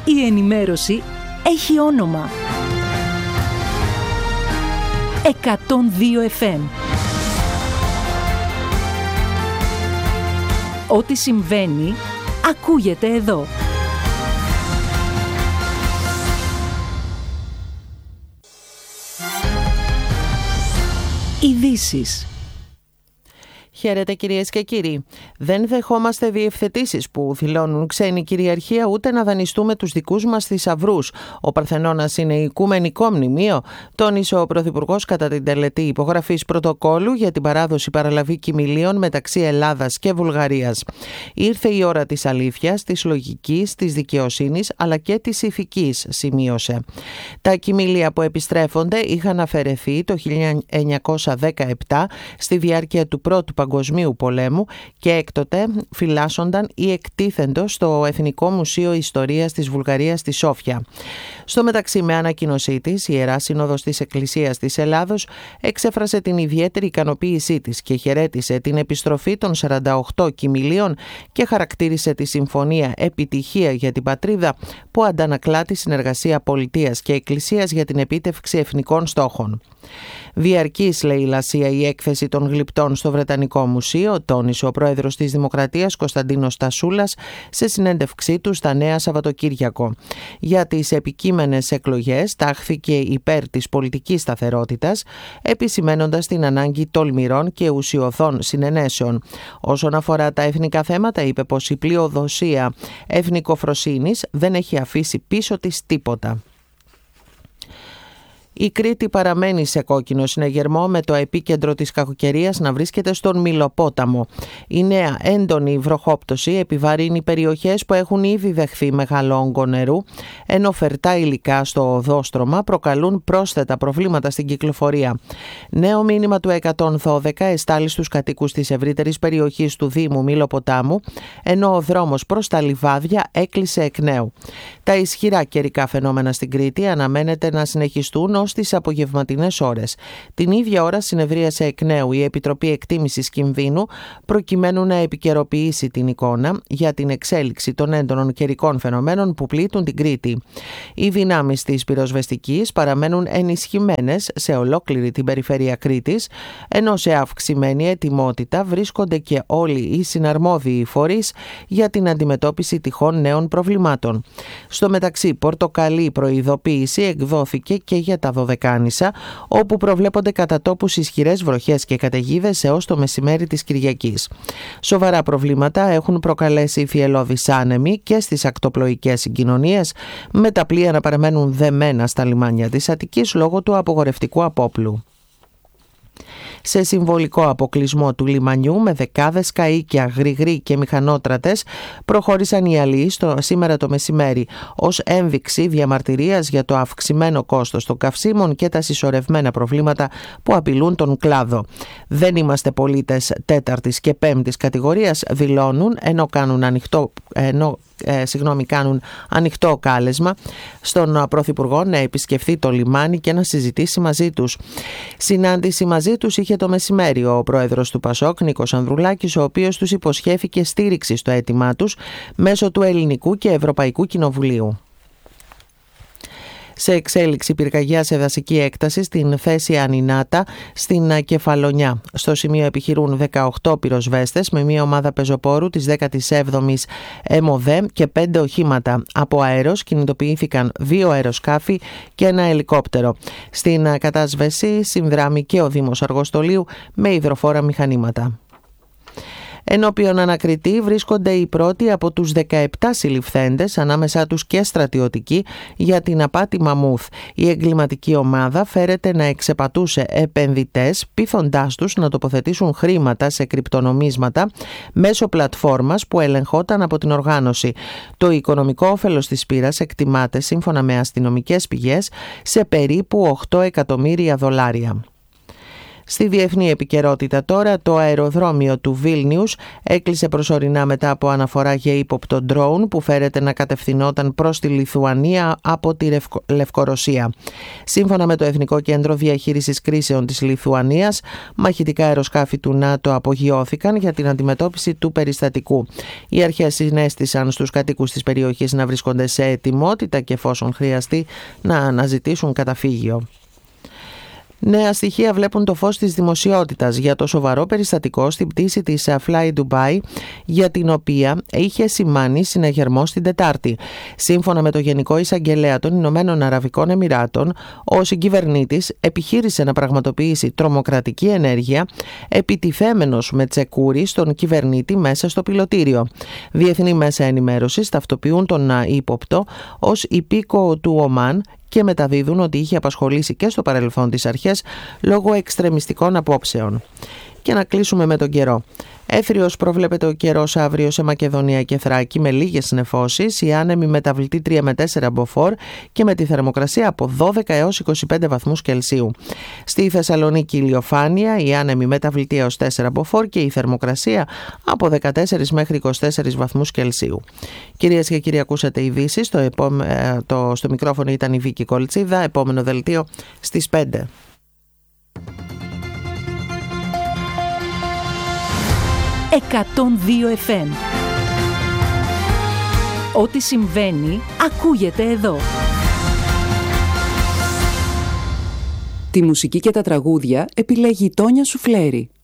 Η ενημέρωση έχει όνομα. 102 FM. Ό,τι συμβαίνει, ακούγεται εδώ. Ειδήσεις. Χαίρετε κυρίες και κύριοι. Δεν δεχόμαστε διευθετήσεις που δηλώνουν ξένη κυριαρχία, ούτε να δανειστούμε τους δικούς μας θησαυρούς. Ο Παρθενώνας είναι οικουμενικό μνημείο, τόνισε ο Πρωθυπουργός κατά την τελετή υπογραφής πρωτοκόλου για την παράδοση παραλαβή κοιμηλίων μεταξύ Ελλάδας και Βουλγαρίας. Ήρθε η ώρα της αλήθειας, της λογικής, της δικαιοσύνης αλλά και της ηθικής, σημείωσε. Τα κοιμήλια που επιστρέφονται είχαν αφαιρεθεί το 1917 στη διάρκεια του Πρώτου Παγκοσμίου Πολέμου και έκτοτε φυλάσσονταν ή εκτίθεντο στο Εθνικό Μουσείο Ιστορίας της Βουλγαρίας στη Σόφια. Στο μεταξύ, με ανακοίνωσή της, η Ιερά Σύνοδος της Εκκλησίας της Ελλάδος εξέφρασε την ιδιαίτερη ικανοποίησή της και χαιρέτησε την επιστροφή των 48 κοιμηλίων και χαρακτήρισε τη συμφωνία επιτυχία για την πατρίδα που αντανακλά τη συνεργασία πολιτείας και εκκλησίας για την επίτευξη εθνικών στόχων. Διαρκής, λέει η λασία, η έκθεση των γλυπτών στο Βρετανικό Μουσείο, τόνισε ο πρόεδρος της Δημοκρατίας Κωνσταντίνος Στασούλας σε συνέντευξή του στα Νέα Σαββατοκύριακο. Για τις επικείμενες εκλογές τάχθηκε υπέρ της πολιτικής σταθερότητας, επισημένοντας την ανάγκη τολμηρών και ουσιωδών συνενέσεων. Όσον αφορά τα εθνικά θέματα, είπε πως η πλειοδοσία εθνικοφροσύνης δεν έχει αφήσει πίσω της τίποτα. Η Κρήτη παραμένει σε κόκκινο συναγερμό, με το επίκεντρο της κακοκαιρίας να βρίσκεται στον Μυλοπόταμο. Η νέα έντονη βροχόπτωση επιβαρύνει περιοχές που έχουν ήδη δεχθεί μεγάλο όγκο νερού, ενώ φερτά υλικά στο οδόστρωμα προκαλούν πρόσθετα προβλήματα στην κυκλοφορία. Νέο μήνυμα του 112 εστάλει στους κατοίκους της ευρύτερης περιοχής του Δήμου Μυλοποτάμου, ενώ ο δρόμος προς τα λιβάδια έκλεισε εκ νέου. Τα ισχυρά καιρικά φαινόμενα στην Κρήτη αναμένεται να συνεχιστούν στις απογευματινές ώρες. Την ίδια ώρα συνεδρίασε εκ νέου η Επιτροπή Εκτίμησης Κινδύνου, προκειμένου να επικαιροποιήσει την εικόνα για την εξέλιξη των έντονων καιρικών φαινομένων που πλήττουν την Κρήτη. Οι δυνάμεις της πυροσβεστικής παραμένουν ενισχυμένες σε ολόκληρη την περιφέρεια Κρήτης, ενώ σε αυξημένη ετοιμότητα βρίσκονται και όλοι οι συναρμόδιοι φορείς για την αντιμετώπιση τυχόν νέων προβλημάτων. Στο μεταξύ, πορτοκαλί προειδοποίηση εκδόθηκε και για τα Δωδεκάνησα, όπου προβλέπονται κατά τόπους ισχυρές βροχές και καταιγίδες έως το μεσημέρι της Κυριακής. Σοβαρά προβλήματα έχουν προκαλέσει οι θυελλώδεις άνεμοι και στις ακτοπλοϊκές συγκοινωνίες, με τα πλοία να παραμένουν δεμένα στα λιμάνια της Αττικής λόγω του απογορευτικού απόπλου. Σε συμβολικό αποκλεισμό του λιμανιού με δεκάδες καΐκια, γρηγροί και μηχανότρατες προχώρησαν οι αλιείς σήμερα το μεσημέρι ως ένδειξη διαμαρτυρίας για το αυξημένο κόστος των καυσίμων και τα συσσωρευμένα προβλήματα που απειλούν τον κλάδο. Δεν είμαστε πολίτες τέταρτης και πέμπτης κατηγορίας, δηλώνουν, ενώ κάνουν ανοιχτό κάλεσμα στον Πρωθυπουργό να επισκεφθεί το λιμάνι και να συζητήσει μαζί τους. Συνάντηση μαζί τους είχε το μεσημέρι ο πρόεδρος του Πασόκ, Νίκος Ανδρουλάκης, ο οποίος τους υποσχέθηκε στήριξη στο αίτημά τους μέσω του Ελληνικού και Ευρωπαϊκού Κοινοβουλίου. Σε εξέλιξη πυρκαγιά σε δασική έκταση στην θέση Ανινάτα στην Κεφαλονιά. Στο σημείο επιχειρούν 18 πυροσβέστες με μια ομάδα πεζοπόρου της 17ης ΕΜΟΔΕ και 5 οχήματα. Από αέρος κινητοποιήθηκαν 2 αεροσκάφη και ένα ελικόπτερο. Στην κατάσβεση συνδράμει και ο Δήμος Αργοστολίου με υδροφόρα μηχανήματα. Ενώπιον ανακριτή βρίσκονται οι πρώτοι από τους 17 συλληφθέντες, ανάμεσά τους και στρατιωτικοί, για την απάτη μαμούθ. Η εγκληματική ομάδα φέρεται να εξεπατούσε επενδυτές, πείθοντάς τους να τοποθετήσουν χρήματα σε κρυπτονομίσματα μέσω πλατφόρμας που ελεγχόταν από την οργάνωση. Το οικονομικό όφελος της πείρας εκτιμάται, σύμφωνα με αστυνομικές πηγές, σε περίπου $8 εκατομμύρια. Στη διεθνή επικαιρότητα τώρα, το αεροδρόμιο του Βίλνιους έκλεισε προσωρινά μετά από αναφορά για ύποπτο ντρόουν που φέρεται να κατευθυνόταν προς τη Λιθουανία από τη Λευκορωσία. Σύμφωνα με το Εθνικό Κέντρο Διαχείρισης Κρίσεων της Λιθουανίας, μαχητικά αεροσκάφη του ΝΑΤΟ απογειώθηκαν για την αντιμετώπιση του περιστατικού. Οι αρχές συνέστησαν στους κατοίκους της περιοχής να βρίσκονται σε ετοιμότητα και εφόσον χρειαστεί να αναζητήσουν καταφύγιο. Νέα στοιχεία βλέπουν το φως της δημοσιότητας για το σοβαρό περιστατικό στην πτήση της Fly Dubai, για την οποία είχε σημάνει συναγερμό στην Τετάρτη. Σύμφωνα με το Γενικό Εισαγγελέα των Ηνωμένων Αραβικών Εμιράτων, ο συγκυβερνήτης επιχείρησε να πραγματοποιήσει τρομοκρατική ενέργεια επιτιθέμενος με τσεκούρι στον κυβερνήτη μέσα στο πιλωτήριο. Διεθνή μέσα ενημέρωσης ταυτοποιούν τον ύποπτο ως υπήκοο του Ομάν και μεταδίδουν ότι είχε απασχολήσει και στο παρελθόν τις αρχές λόγω εξτρεμιστικών απόψεων. Και να κλείσουμε με τον καιρό. Έθριος προβλέπεται ο καιρός αύριο σε Μακεδονία και Θράκη με λίγες νεφώσεις, η άνεμη μεταβλητή 3 με 4 μποφόρ και με τη θερμοκρασία από 12 έως 25 βαθμούς Κελσίου. Στη Θεσσαλονίκη ηλιοφάνεια, η άνεμη μεταβλητή έως 4 μποφόρ και η θερμοκρασία από 14 μέχρι 24 βαθμούς Κελσίου. Κυρίες και κύριοι, ακούσατε ειδήσεις. Στο μικρόφωνο ήταν η Βίκη Κολτσίδα. Επόμενο δελτίο στις 5. FM. Ό,τι συμβαίνει, ακούγεται εδώ. Τη μουσική και τα τραγούδια επιλέγει η Τόνια Σουφλέρη.